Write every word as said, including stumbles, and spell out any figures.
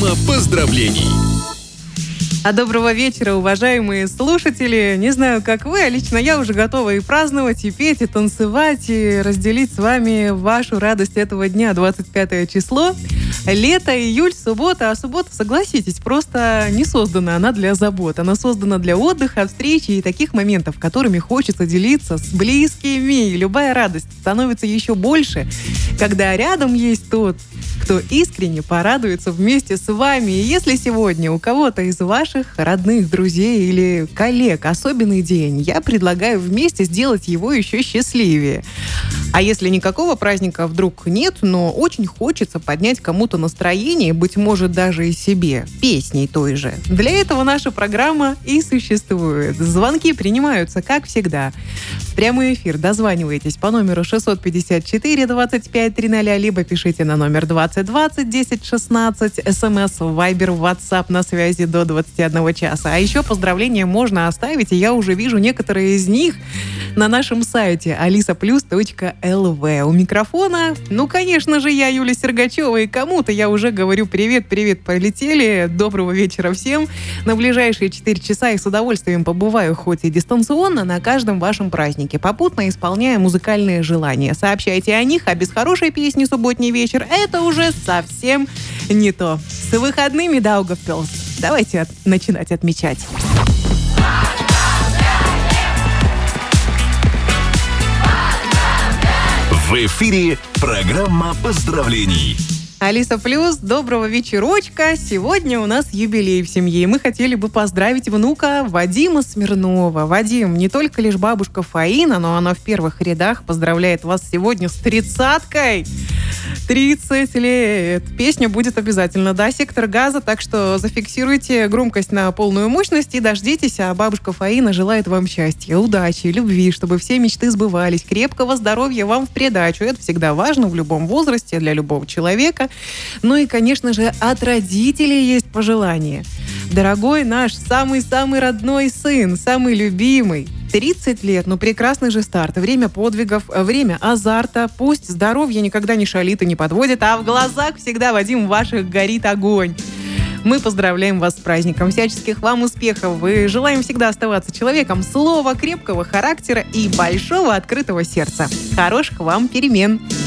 Программа поздравлений. А доброго вечера, уважаемые слушатели. Не знаю, как вы, а лично я уже готова и праздновать, и петь, и танцевать, и разделить с вами вашу радость этого дня, двадцать пятое число. Лето, июль, суббота. А суббота, согласитесь, просто не создана она для забот. Она создана для отдыха, встречи и таких моментов, которыми хочется делиться с близкими. И любая радость становится еще больше, когда рядом есть тот, кто искренне порадуется вместе с вами. И если сегодня у кого-то из ваших родных, друзей или коллег особенный день, я предлагаю вместе сделать его еще счастливее. А если никакого праздника вдруг нет, но очень хочется поднять кому-то настроение, быть может, даже и себе, песней той же. Для этого наша программа и существует. Звонки принимаются, как всегда. В прямой эфир дозванивайтесь по номеру шестьсот пятьдесят четыре двадцать пять тридцать, либо пишите на номер двадцать двадцать десять шестнадцать, смс, вайбер, ватсап на связи до двадцати одного часа. А еще поздравления можно оставить, и я уже вижу некоторые из них на нашем сайте алиса плюс точка эл ви. У микрофона, ну, конечно же, я, Юлия Сергачева, и кому-то я уже говорю привет, привет, полетели, доброго вечера всем. На ближайшие четыре часа и с удовольствием побываю, хоть и дистанционно, на каждом вашем празднике, попутно исполняя музыкальные желания. Сообщайте о них, а без хорошей песни «Субботний вечер» это уже совсем не то. С выходными, Даугавпилс. Давайте от- начинать отмечать. В эфире программа поздравлений. Алиса Плюс, доброго вечерочка. Сегодня у нас юбилей в семье. Мы хотели бы поздравить внука Вадима Смирнова. Вадим, не только лишь бабушка Фаина, но она в первых рядах поздравляет вас сегодня с тридцаткой. тридцать лет. Песня будет обязательно, да, «Сектор газа», так что зафиксируйте громкость на полную мощность и дождитесь, а бабушка Фаина желает вам счастья, удачи, любви, чтобы все мечты сбывались, крепкого здоровья вам в придачу. Это всегда важно в любом возрасте, для любого человека. Ну и, конечно же, от родителей есть пожелание. Дорогой наш самый-самый родной сын, самый любимый, тридцать лет, ну прекрасный же старт, время подвигов, время азарта, пусть здоровье никогда не шалит и не подводит, а в глазах всегда, Вадим, ваших горит огонь. Мы поздравляем вас с праздником, всяческих вам успехов, и желаем всегда оставаться человеком слова, крепкого характера и большого открытого сердца. Хороших вам перемен!